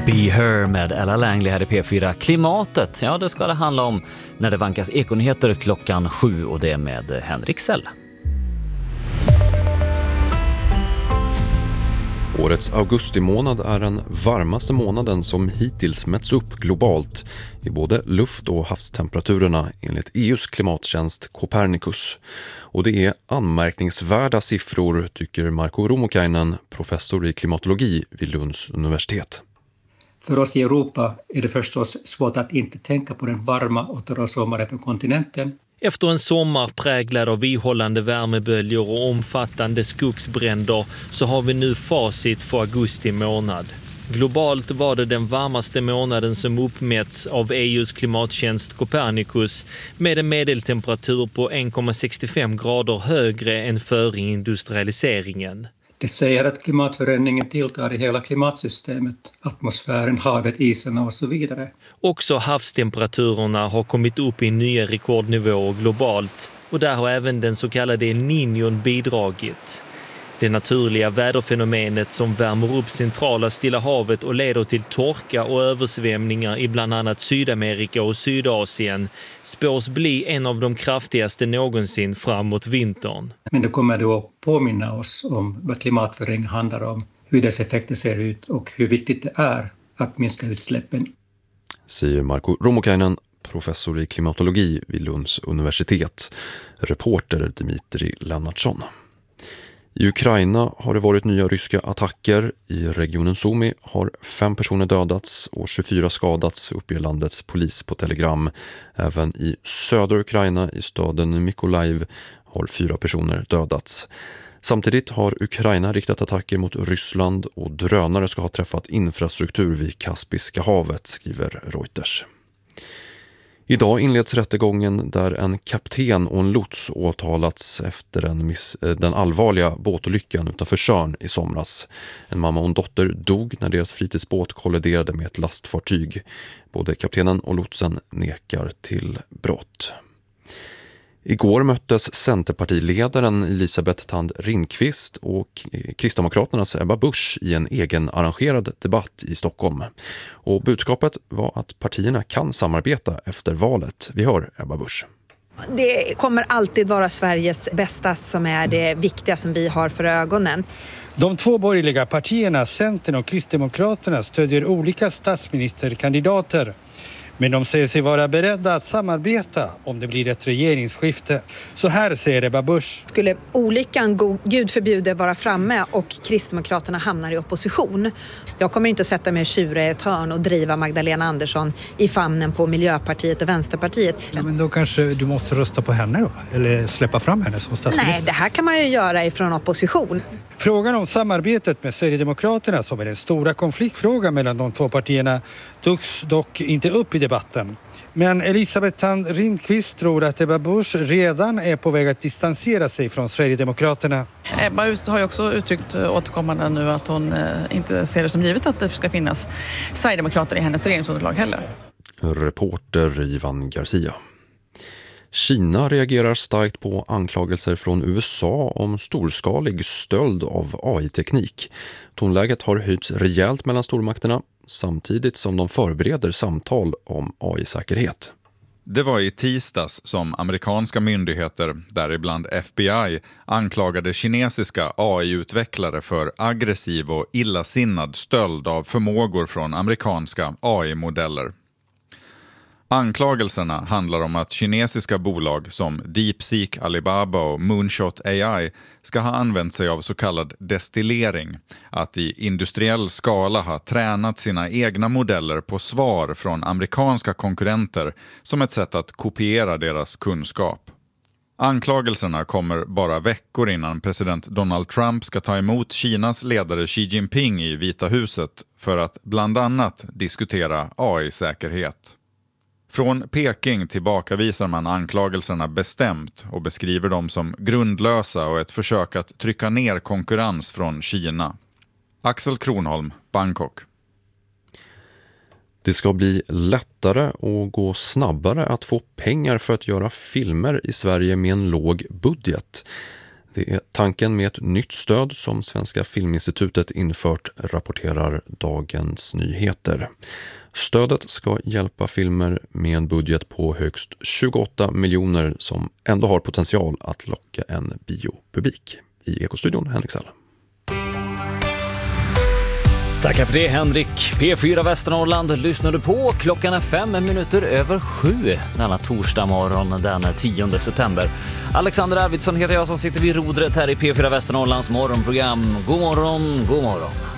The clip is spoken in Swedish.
Be Her med Ella Langley här i P4. Klimatet, ja det ska det handla om när det vankas ekonyheter klockan 7 och det med Henrik Sell. Årets augustimånad är den varmaste månaden som hittills mätts upp globalt i både luft- och havstemperaturerna enligt EUs klimattjänst Copernicus. Och det är anmärkningsvärda siffror, tycker Marko Rumokainen, professor i klimatologi vid Lunds universitet. För oss i Europa är det förstås svårt att inte tänka på den varma och torra sommaren på kontinenten. Efter en sommar präglad av ihållande värmeböljor och omfattande skogsbränder så har vi nu facit för augusti månad. Globalt var det den varmaste månaden som uppmätts av EUs klimattjänst Copernicus med en medeltemperatur på 1,65 grader högre än före industrialiseringen. Det säger att klimatförändringen tilltar i hela klimatsystemet, atmosfären, havet, isarna och så vidare. Också havstemperaturerna har kommit upp i nya rekordnivåer globalt och där har även den så kallade El Niño bidragit. Det naturliga väderfenomenet som värmer upp centrala Stilla havet och leder till torka och översvämningar i bland annat Sydamerika och Sydasien spås bli en av de kraftigaste någonsin framåt vintern. Men det kommer då att påminna oss om vad klimatförändring handlar om, hur dess effekter ser ut och hur viktigt det är att minska utsläppen. Säger Marko Rumokainen, professor i klimatologi vid Lunds universitet. Reporter Dimitri Lennartsson. I Ukraina har det varit nya ryska attacker. I regionen Sumy har 5 personer dödats och 24 skadats, uppger landets polis på Telegram. Även i södra Ukraina, i staden Mykolaiv, har 4 personer dödats. Samtidigt har Ukraina riktat attacker mot Ryssland och drönare ska ha träffat infrastruktur vid Kaspiska havet, skriver Reuters. Idag inleds rättegången där en kapten och en lots åtalats efter den allvarliga båtolyckan utanför Tjörn i somras. En mamma och en dotter dog när deras fritidsbåt kolliderade med ett lastfartyg. Både kaptenen och lotsen nekar till brott. Igår möttes Centerpartiledaren Elisabeth Thand Ringqvist och Kristdemokraternas Ebba Busch i en egen arrangerad debatt i Stockholm. Och budskapet var att partierna kan samarbeta efter valet. Vi hör Ebba Busch. Det kommer alltid vara Sveriges bästa som är det viktiga som vi har för ögonen. De 2 borgerliga partierna, Centern och Kristdemokraterna, stödjer olika statsministerkandidater. Men de säger sig vara beredda att samarbeta om det blir ett regeringsskifte. Så här säger Ebba Busch. Skulle olyckan, Gud förbjude, vara framme och Kristdemokraterna hamnar i opposition. Jag kommer inte att sätta mig och tjura i ett hörn och driva Magdalena Andersson i famnen på Miljöpartiet och Vänsterpartiet. Ja, men då kanske du måste rösta på henne då? Eller släppa fram henne som statsminister? Nej, det här kan man ju göra ifrån opposition. Frågan om samarbetet med Sverigedemokraterna, som är den stora konfliktfrågan mellan de 2 partierna, togs dock inte upp i debatten. Men Elisabeth Thand Ringqvist tror att Ebba Busch redan är på väg att distansera sig från Sverigedemokraterna. Ebba har ju också uttryckt återkommande nu att hon inte ser det som givet att det ska finnas Sverigedemokrater i hennes regeringsunderlag heller. Reporter Ivan Garcia. Kina reagerar starkt på anklagelser från USA om storskalig stöld av AI-teknik. Tonläget har höjts rejält mellan stormakterna samtidigt som de förbereder samtal om AI-säkerhet. Det var i tisdags som amerikanska myndigheter, däribland FBI, anklagade kinesiska AI-utvecklare för aggressiv och illasinnad stöld av förmågor från amerikanska AI-modeller. Anklagelserna handlar om att kinesiska bolag som DeepSeek, Alibaba och Moonshot AI ska ha använt sig av så kallad destillering, att i industriell skala ha tränat sina egna modeller på svar från amerikanska konkurrenter som ett sätt att kopiera deras kunskap. Anklagelserna kommer bara veckor innan president Donald Trump ska ta emot Kinas ledare Xi Jinping i Vita huset för att bland annat diskutera AI-säkerhet. Från Peking tillbakavisar man anklagelserna bestämt och beskriver dem som grundlösa och ett försök att trycka ner konkurrens från Kina. Axel Kronholm, Bangkok. Det ska bli lättare och gå snabbare att få pengar för att göra filmer i Sverige med en låg budget. Det är tanken med ett nytt stöd som Svenska Filminstitutet infört, rapporterar Dagens Nyheter. Stödet ska hjälpa filmer med en budget på högst 28 miljoner som ändå har potential att locka en biopublik. I Ekostudion, Henrik Sall. Tackar för det, Henrik. P4 Västernorrland lyssnar du på. Klockan är 5:05 denna torsdag morgon den 10 september. Alexander Arvidsson heter jag som sitter vid rodret här i P4 Västernorrlands morgonprogram. God morgon, god morgon.